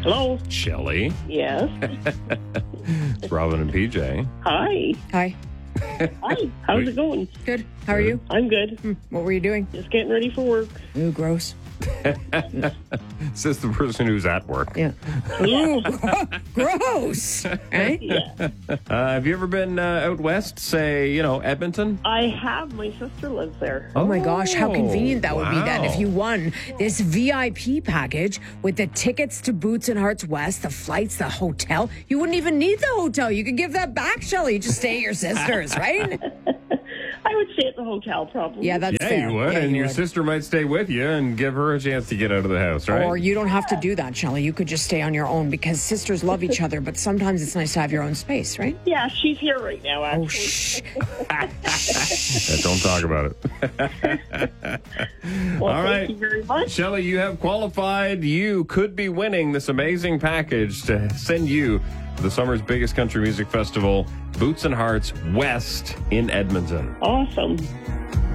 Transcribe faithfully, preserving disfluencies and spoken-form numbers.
Hello. Shelley. Yes. It's Robin and P J. Hi. Hi. Hi. How's it going? Good. How are you? I'm good. Hmm. What were you doing? Just getting ready for work. Ooh, gross. Says the person who's at work. Yeah. Ooh, gross. Right? Yeah. Uh, have you ever been uh, out west, say, you know, Edmonton? I have. My sister lives there. Oh my gosh, how convenient that would be then wow. if you won this V I P package with the tickets to Boots and Hearts West, the flights, the hotel. You wouldn't even need the hotel. You could give that back, Shelley. You just stay at your sister's, right? I would stay at the hotel probably. Yeah, that's Yeah, fair. you would. Yeah, and you your would. sister might stay with you and give her a chance to get out of the house, right? Or you don't have to do that, Shelley. You could just stay on your own because sisters love each other, but sometimes it's nice to have your own space, right? Yeah, she's here right now, actually. Oh, shh. Yeah, don't talk about it. Well, All thank right. you very much. Shelley, you have qualified. You could be winning this amazing package to send you to the summer's biggest country music festival, Boots and Hearts West in Edmonton. Awesome.